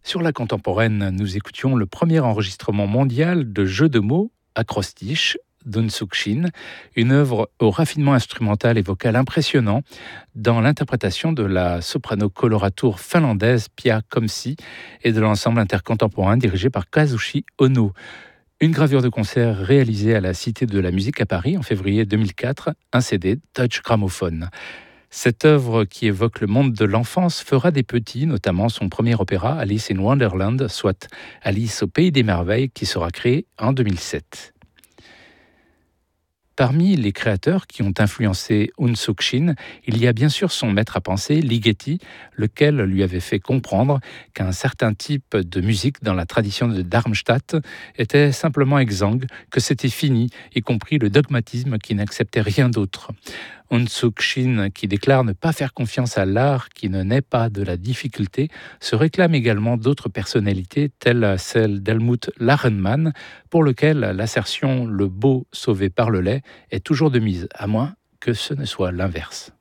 Sur la contemporaine, nous écoutions le premier enregistrement mondial de jeu de mots acrostiche d'Un Suk Shin, une œuvre au raffinement instrumental et vocal impressionnant dans l'interprétation de la soprano coloratour finlandaise Pia Komsi et de l'ensemble intercontemporain dirigé par Kazushi Ono. Une gravure de concert réalisée à la Cité de la Musique à Paris en février 2004, un CD Deutsche Grammophon. Cette œuvre qui évoque le monde de l'enfance fera des petits, notamment son premier opéra Alice in Wonderland, soit Alice au Pays des Merveilles, qui sera créé en 2007. Parmi les créateurs qui ont influencé Eun Suk Shin, il y a bien sûr son maître à penser, Ligeti, lequel lui avait fait comprendre qu'un certain type de musique dans la tradition de Darmstadt était simplement exsangue, que c'était fini, y compris le dogmatisme qui n'acceptait rien d'autre. Eun Suk Shin, qui déclare ne pas faire confiance à l'art qui ne naît pas de la difficulté, se réclame également d'autres personnalités, telles celle d'Helmut Lachenmann, pour lequel l'assertion « le beau sauvé par le laid » est toujours de mise, à moins que ce ne soit l'inverse.